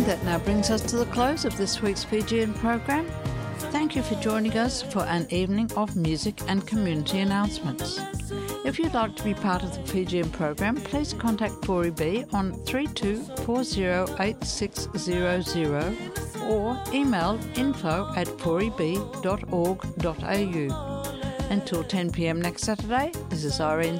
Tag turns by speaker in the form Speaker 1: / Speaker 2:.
Speaker 1: that now brings us to the close of this week's Fijian program. Thank you for joining us for an evening of music and community announcements. If you'd like to be part of the Fijian program, please contact 4EB on 32408600 or email info@4eb.org.au. Until 10 p.m. next Saturday, this is Irene